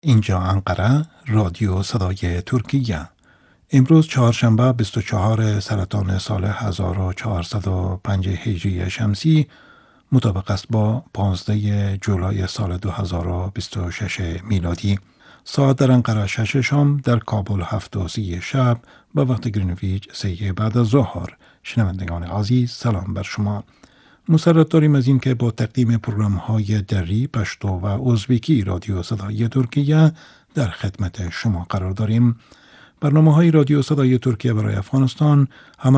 اینجا انقره رادیو صدای ترکیه. امروز چهارشنبه 24 سرطان سال 1405 هجری شمسی مطابق است با 15 جولای سال 2026 میلادی. ساعت در انقره 6 شام، در کابل 7:30 شب و وقت گرینویچ 3 بعد از ظهر. شنوندگان عزیز، سلام بر شما. مسرت داریم از این که با تقدیم پروگرام های دری، پشتو و ازبکی رادیو صدای ترکیه در خدمت شما قرار داریم. برنامه های رادیو صدای ترکیه برای افغانستان همه